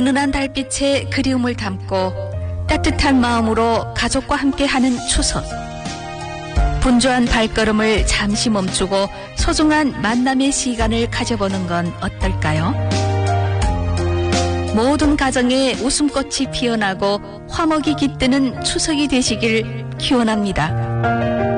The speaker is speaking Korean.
은은한 달빛에 그리움을 담고 따뜻한 마음으로 가족과 함께하는 추석. 분주한 발걸음을 잠시 멈추고 소중한 만남의 시간을 가져보는 건 어떨까요? 모든 가정에 웃음꽃이 피어나고 화목이 깃드는 추석이 되시길 기원합니다.